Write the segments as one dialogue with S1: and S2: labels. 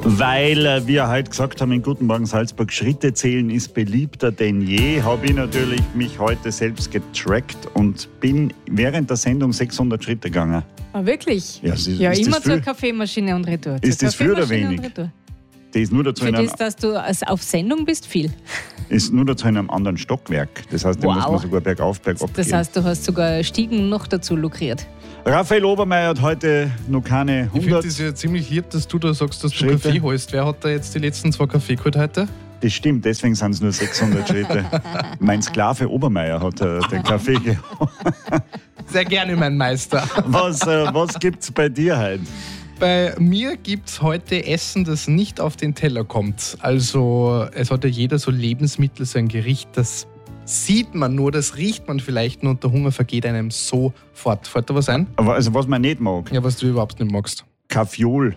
S1: Weil wir heute gesagt haben, in Guten Morgen Salzburg, Schritte zählen ist beliebter denn je, habe ich natürlich mich heute selbst getrackt und bin während der Sendung 600 Schritte gegangen.
S2: Ah, wirklich?
S1: Ja, ist
S2: immer
S1: das
S2: zur
S1: viel?
S2: Kaffeemaschine und Retour.
S1: Ist das viel oder wenig? Das ist nur dazu
S2: Für das, dass du auf Sendung bist, viel.
S1: Ist nur dazu in einem anderen Stockwerk. Das heißt, da muss man sogar bergauf, bergab
S2: Das
S1: gehen.
S2: heißt, du hast sogar Stiegen noch dazu lukriert.
S1: Raphael Obermeier hat heute noch keine
S3: Ich finde
S1: 100.
S3: das ja ziemlich lieb, dass du da sagst, dass du
S1: Schritte.
S3: Kaffee holst. Wer hat da jetzt die letzten 2 Kaffee geholt heute?
S1: Das stimmt, deswegen sind es nur 600 Schritte. Mein Sklave Obermeier hat den Kaffee geholt.
S3: Sehr gerne, mein Meister.
S1: Was gibt es bei dir heute?
S3: Bei mir gibt es heute Essen, das nicht auf den Teller kommt. Also es hat ja jeder so Lebensmittel, so ein Gericht, das sieht man nur, das riecht man vielleicht nur und der Hunger vergeht einem sofort. Fällt da was ein?
S1: Aber also was man nicht mag,
S3: Ja, was du überhaupt nicht magst.
S1: Kaffeeol.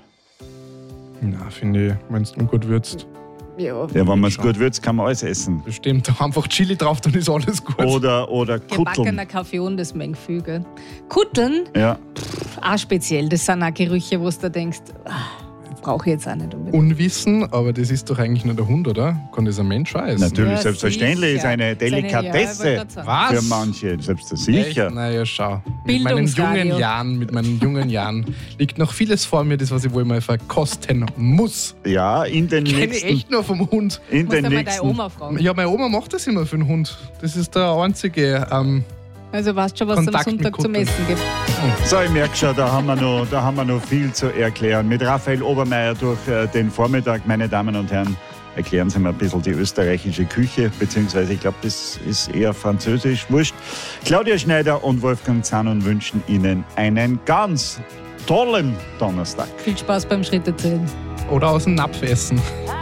S3: Na, finde ich, wenn es ungut würzt.
S2: Ja.
S1: Ja, wenn man es
S3: schon.
S1: gut würzt, kann man alles essen.
S3: Bestimmt, einfach Chili drauf, dann ist alles gut.
S1: Oder Kutteln.
S2: Gebackener Kaffee und das mengt viel, gell? Kutteln,
S1: Ja.
S2: auch speziell. Das sind auch Gerüche, wo du denkst, brauche ich jetzt auch nicht unbedingt.
S3: Unwissen, aber das ist doch eigentlich nur der Hund, oder? Kann das ein Mensch auch essen?
S1: Natürlich,
S2: Ja,
S1: selbstverständlich, ist
S2: sicher.
S1: eine Delikatesse
S2: Ja, ich wollte
S3: Was?
S1: für manche. Sicher.
S3: Naja, schau. Mit meinen
S2: Bildungsradio.
S3: jungen Jahren liegt noch vieles vor mir, das, was ich wohl mal verkosten muss.
S1: Ja, in den
S3: Kenne ich
S1: nächsten.
S3: echt nur vom Hund.
S1: In
S2: Du musst
S1: den
S2: einmal deine
S1: nächsten.
S2: Oma fragen.
S3: Ja, meine Oma macht das immer für den Hund. Das ist der einzige.
S2: Also weißt schon, was es am
S3: Kontakt mit
S2: Sonntag zum
S3: Kutteln.
S2: Essen gibt.
S1: So, ich merke schon, da haben wir noch viel zu erklären. Mit Raphael Obermeier durch den Vormittag, meine Damen und Herren, erklären Sie mir ein bisschen die österreichische Küche, beziehungsweise ich glaube, das ist eher französisch, wurscht. Claudia Schneider und Wolfgang Zanon wünschen Ihnen einen ganz tollen Donnerstag.
S2: Viel Spaß beim Schrittezählen.
S3: Oder aus dem Napf essen.